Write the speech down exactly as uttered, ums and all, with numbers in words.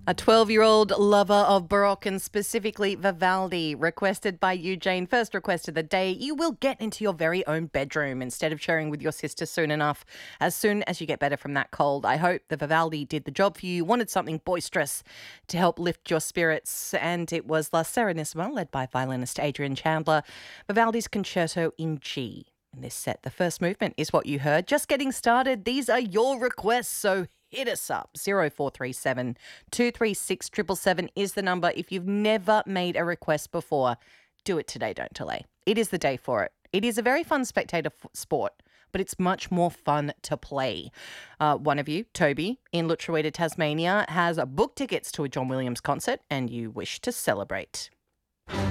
A twelve-year-old lover of Baroque and specifically Vivaldi, requested by Eugene. First request of the day. You will get into your very own bedroom instead of sharing with your sister soon enough. As soon as you get better from that cold, I hope the Vivaldi did the job for you. You wanted something boisterous to help lift your spirits, and it was La Serenissima, led by violinist Adrian Chandler. Vivaldi's Concerto in G. In this set, the first movement is what you heard. Just getting started. These are your requests, so hit us up. zero four three seven, two three six, seven seven seven is the number. If you've never made a request before, do it today, don't delay. It is the day for it. It is a very fun spectator f- sport, but it's much more fun to play. Uh, one of you, Toby, in Lutruwita, Tasmania, has booked tickets to a John Williams concert and you wish to celebrate.